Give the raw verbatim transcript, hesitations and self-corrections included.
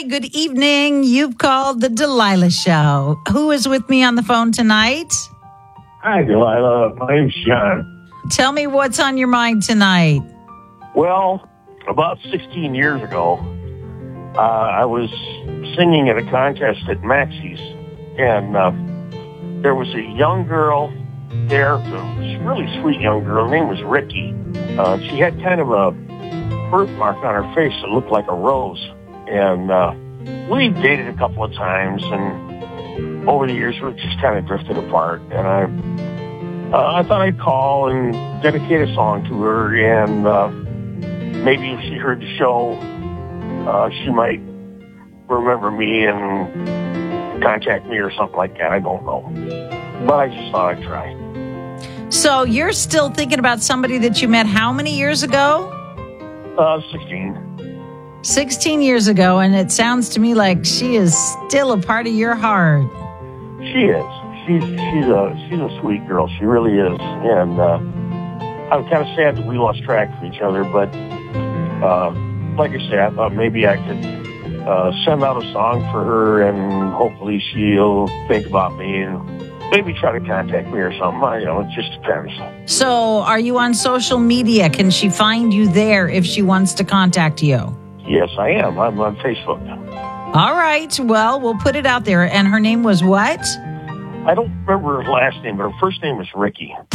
good evening. You've called the Delilah Show. Who is with me on the phone tonight? Hi, Delilah. My name's John. Tell me what's on your mind tonight. Well, about sixteen years ago, uh, I was singing at a contest at Maxie's, and uh, there was a young girl there, a really sweet young girl. Her name was Ricky. Uh, she had kind of a birthmark on her face that looked like a rose. And uh, we dated a couple of times, and over the years we just kind of drifted apart. And I uh, I thought I'd call and dedicate a song to her, and uh, maybe if she heard the show, uh, she might remember me and contact me or something like that. I don't know. But I just thought I'd try. So you're still thinking about somebody that you met how many years ago? Uh, sixteen. sixteen years ago, and it sounds to me like she is still a part of your heart. She is. She's she's a she's a sweet girl. She really is. And uh, I'm kind of sad that we lost track of each other. But uh, like I said, I thought maybe I could uh, send out a song for her, and hopefully she'll think about me and maybe try to contact me or something. I, you know, it just depends. So, are you on social media? Can she find you there if she wants to contact you? Yes, I am. I'm on Facebook. All right. Well, we'll put it out there. And her name was what? I don't remember her last name, but her first name was Ricky.